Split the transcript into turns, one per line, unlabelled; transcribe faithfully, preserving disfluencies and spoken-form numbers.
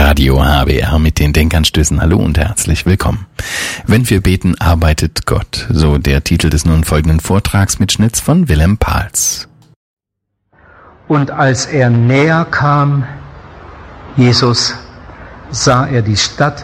Radio H B R mit den Denkanstößen. Hallo und herzlich willkommen. Wenn wir beten, arbeitet Gott. So der Titel des nun folgenden Vortragsmitschnitts von Wilhelm Pahls.
Und als er näher kam, Jesus, sah er die Stadt